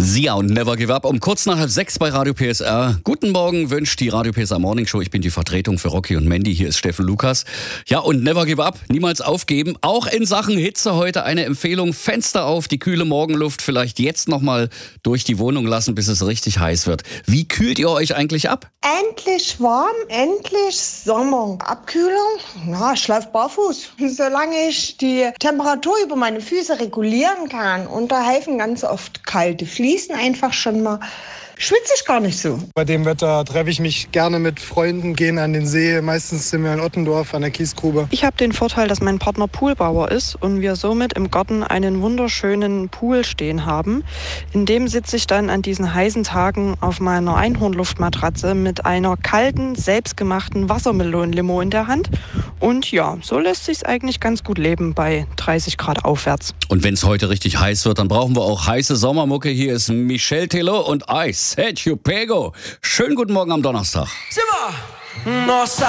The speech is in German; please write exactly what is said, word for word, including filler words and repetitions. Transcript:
Sia und Never Give Up um kurz nach halb sechs bei Radio P S R. Guten Morgen wünscht die Radio P S R Morning Show. Ich bin die Vertretung für Rocky und Mandy. Hier ist Steffen Lukas. Ja, und Never Give Up, niemals aufgeben. Auch in Sachen Hitze heute eine Empfehlung. Fenster auf, die kühle Morgenluft vielleicht jetzt nochmal durch die Wohnung lassen, bis es richtig heiß wird. Wie kühlt ihr euch eigentlich ab? Endlich warm, endlich Sommer. Abkühlung? Na, ich laufe barfuß. Solange ich die Temperatur über meine Füße regulieren kann. Und da helfen ganz oft kalte Fliesen einfach schon mal. Schwitze ich gar nicht so. Bei dem Wetter treffe ich mich gerne mit Freunden, gehen an den See. Meistens sind wir in Ottendorf an der Kiesgrube. Ich habe den Vorteil, dass mein Partner Poolbauer ist und wir somit im Garten einen wunderschönen Pool stehen haben. In dem sitze ich dann an diesen heißen Tagen auf meiner Einhornluftmatratze mit einer kalten, selbstgemachten Wassermelonenlimo in der Hand. Und ja, so lässt sich's eigentlich ganz gut leben bei dreißig Grad aufwärts. Und wenn es heute richtig heiß wird, dann brauchen wir auch heiße Sommermucke. Hier ist Michel Tello und I Said You Pego. Schönen guten Morgen am Donnerstag. Simmer! Nossa!